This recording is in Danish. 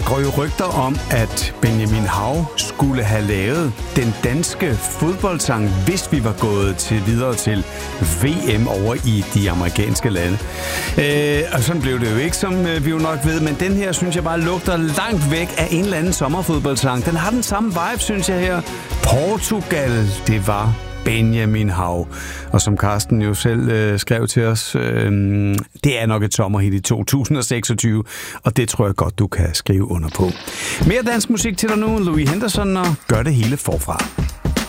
går jo rygter om, at Benjamin Hav skulle have lavet den danske fodboldsang, hvis vi var gået videre til VM over i de amerikanske lande. Og sådan blev det jo ikke, som vi jo nok ved, men den her, synes jeg bare lugter langt væk af en eller anden sommerfodboldsang. Den har den samme vibe, synes jeg her. Portugal, det var Benjamin Hav. Og som Carsten jo selv skrev til os, det er nok et sommerhit i 2026, og det tror jeg godt, du kan skrive under på. Mere dansk musik til dig nu, Louis Henderson, og gør det hele forfra.